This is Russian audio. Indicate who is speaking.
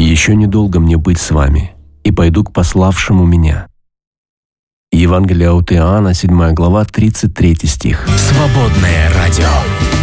Speaker 1: еще недолго мне быть с вами, и пойду к пославшему меня». Евангелие от Иоанна, 7 глава, 33 стих.
Speaker 2: Свободное радио.